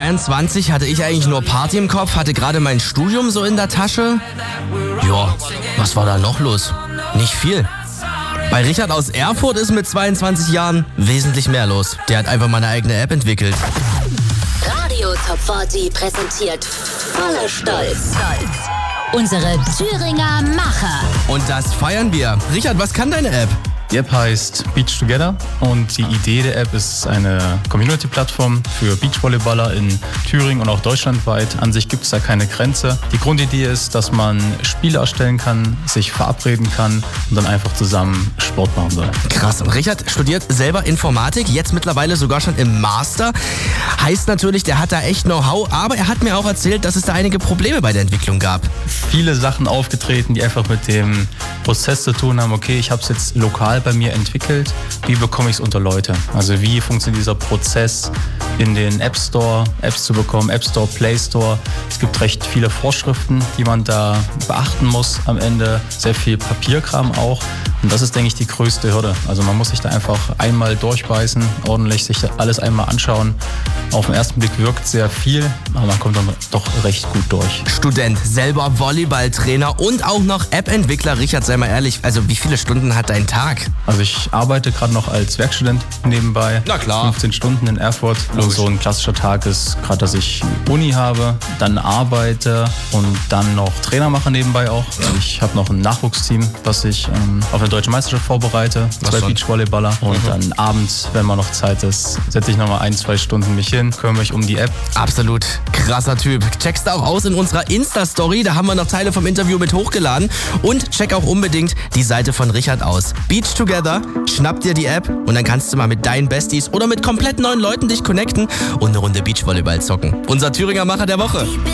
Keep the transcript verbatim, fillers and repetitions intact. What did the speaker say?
zweiundzwanzig hatte ich eigentlich nur Party im Kopf, hatte gerade mein Studium so in der Tasche. Ja, was war da noch los? Nicht viel. Bei Richard aus Erfurt ist mit zweiundzwanzig Jahren wesentlich mehr los. Der hat einfach mal eine eigene App entwickelt. Radio Top vierzig präsentiert voller Stolz unsere Thüringer Macher. Und das feiern wir. Richard, was kann deine App? Die App heißt Beach Together und die Idee der App ist eine Community-Plattform für Beachvolleyballer in Thüringen und auch deutschlandweit. An sich gibt es da keine Grenze. Die Grundidee ist, dass man Spiele erstellen kann, sich verabreden kann und dann einfach zusammen Sport machen soll. Krass. Und Richard studiert selber Informatik, jetzt mittlerweile sogar schon im Master. Heißt natürlich, der hat da echt Know-how, aber er hat mir auch erzählt, dass es da einige Probleme bei der Entwicklung gab. Viele Sachen aufgetreten, die einfach mit dem Prozess zu tun haben. Okay, ich habe es jetzt lokal bei mir entwickelt. Wie bekomme ich es unter Leute? Also wie funktioniert dieser Prozess, in den App Store Apps zu bekommen, App Store, Play Store. Es gibt recht viele Vorschriften, die man da beachten muss am Ende. Sehr viel Papierkram auch. Und das ist, denke ich, die größte Hürde. Also man muss sich da einfach einmal durchbeißen, ordentlich sich alles einmal anschauen. Auf den ersten Blick wirkt sehr viel, aber man kommt dann doch recht gut durch. Student, selber Volleyballtrainer und auch noch App-Entwickler. Richard, sei mal ehrlich, also wie viele Stunden hat dein Tag? Also ich arbeite gerade noch als Werkstudent nebenbei. Na klar. fünfzehn Stunden in Erfurt. Also so ein klassischer Tag ist gerade, dass ich Uni habe, dann arbeite und dann noch Trainer mache nebenbei auch. Also ich habe noch ein Nachwuchsteam, was ich ähm, auf eine deutsche Meisterschaft vorbereite. Zwei Beachvolleyballer. Und mhm. dann abends, wenn mal noch Zeit ist, setze ich nochmal ein, zwei Stunden mich hin, kümmere mich um die App. Absolut krasser Typ. Checkst auch aus in unserer Insta-Story. Da haben wir noch Teile vom Interview mit hochgeladen. Und check auch unbedingt die Seite von Richard aus. Beach Together, schnapp dir die App und dann kannst du mal mit deinen Besties oder mit komplett neuen Leuten dich connecten und eine Runde Beachvolleyball zocken. Unser Thüringer Macher der Woche.